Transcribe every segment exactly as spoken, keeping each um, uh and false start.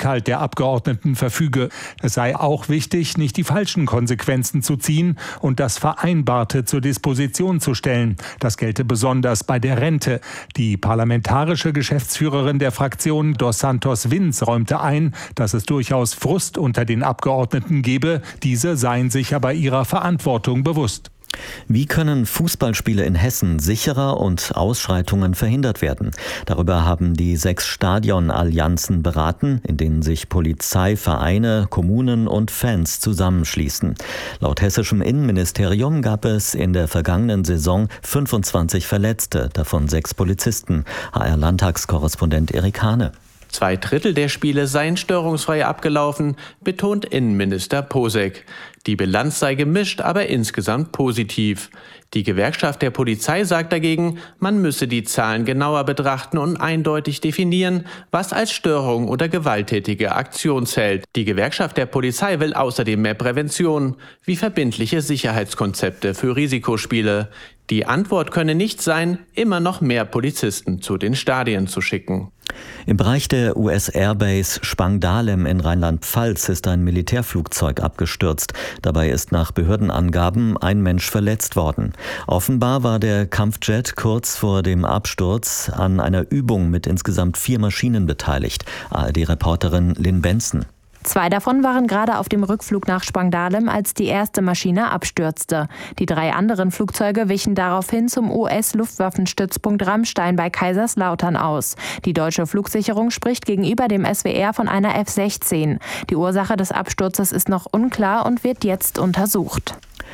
Rückhalt der Abgeordneten verfüge. Es sei auch wichtig, nicht die falschen Konsequenzen zu ziehen und das Vereinbarte zur Disposition zu stellen. Das gelte besonders bei der Rente. Die parlamentarische Geschäftsführerin der Fraktion Dos Santos Vins räumte ein, dass es durchaus Frust unter den Abgeordneten gebe. Diese seien sich aber ihrer Verantwortung bewusst. Wie können Fußballspiele in Hessen sicherer und Ausschreitungen verhindert werden? Darüber haben die sechs Stadionallianzen beraten, in denen sich Polizei, Vereine, Kommunen und Fans zusammenschließen. Laut hessischem Innenministerium gab es in der vergangenen Saison fünfundzwanzig Verletzte, davon sechs Polizisten. H R-Landtagskorrespondent Erik Hane. Zwei Drittel der Spiele seien störungsfrei abgelaufen, betont Innenminister Posek. Die Bilanz sei gemischt, aber insgesamt positiv. Die Gewerkschaft der Polizei sagt dagegen, man müsse die Zahlen genauer betrachten und eindeutig definieren, was als Störung oder gewalttätige Aktion zählt. Die Gewerkschaft der Polizei will außerdem mehr Prävention, wie verbindliche Sicherheitskonzepte für Risikospiele. Die Antwort könne nicht sein, immer noch mehr Polizisten zu den Stadien zu schicken. Im Bereich der U S Airbase Spangdahlem in Rheinland-Pfalz ist ein Militärflugzeug abgestürzt. Dabei ist nach Behördenangaben ein Mensch verletzt worden. Offenbar war der Kampfjet kurz vor dem Absturz an einer Übung mit insgesamt vier Maschinen beteiligt. A R D-Reporterin Lynn Benson. Zwei davon waren gerade auf dem Rückflug nach Spangdahlem, als die erste Maschine abstürzte. Die drei anderen Flugzeuge wichen daraufhin zum U S-Luftwaffenstützpunkt Ramstein bei Kaiserslautern aus. Die deutsche Flugsicherung spricht gegenüber dem S W R von einer F sechzehn. Die Ursache des Absturzes ist noch unklar und wird jetzt untersucht.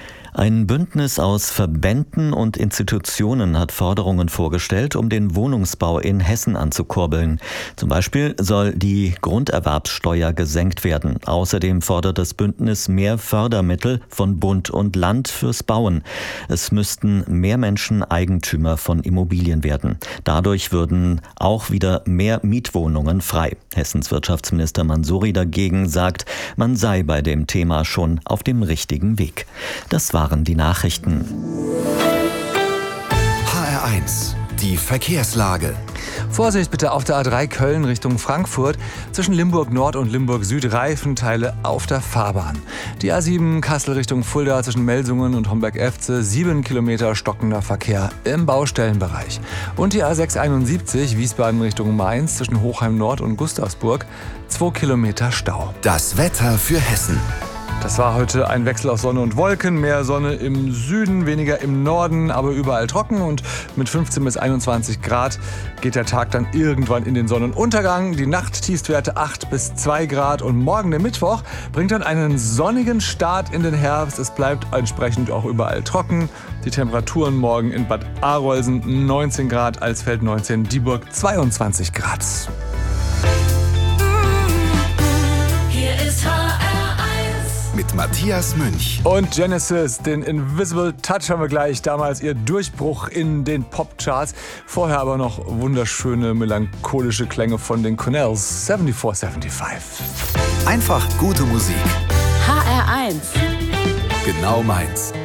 Ein Bündnis aus Verbänden und Institutionen hat Forderungen vorgestellt, um den Wohnungsbau in Hessen anzukurbeln. Zum Beispiel soll die Grunderwerbssteuer gesenkt werden. Außerdem fordert das Bündnis mehr Fördermittel von Bund und Land fürs Bauen. Es müssten mehr Menschen Eigentümer von Immobilien werden. Dadurch würden auch wieder mehr Mietwohnungen frei. Hessens Wirtschaftsminister Mansouri dagegen sagt, man sei bei dem Thema schon auf dem richtigen Weg. Das waren die Nachrichten. H R eins, die Verkehrslage. Vorsicht bitte auf der A drei Köln Richtung Frankfurt. Zwischen Limburg Nord und Limburg Süd Reifenteile auf der Fahrbahn. Die A sieben Kassel Richtung Fulda zwischen Melsungen und Homberg-Efze. Sieben Kilometer stockender Verkehr im Baustellenbereich. Und die A sechs einundsiebzig Wiesbaden Richtung Mainz zwischen Hochheim Nord und Gustavsburg. Zwei Kilometer Stau. Das Wetter für Hessen. Das war heute ein Wechsel aus Sonne und Wolken. Mehr Sonne im Süden, weniger im Norden, aber überall trocken. Und mit fünfzehn bis einundzwanzig Grad geht der Tag dann irgendwann in den Sonnenuntergang. Die Nacht-Tiefstwerte acht bis zwei Grad. Und morgen, der Mittwoch, bringt dann einen sonnigen Start in den Herbst. Es bleibt entsprechend auch überall trocken. Die Temperaturen morgen in Bad Arolsen neunzehn Grad, Alsfeld neunzehn, Dieburg zweiundzwanzig Grad. Hier ist H R mit Matthias Münch. Und Genesis, den Invisible Touch haben wir gleich. Damals ihr Durchbruch in den Popcharts. Vorher aber noch wunderschöne melancholische Klänge von den Cornells. vierundsiebzig fünfundsiebzig. Einfach gute Musik. H R eins. Genau meins.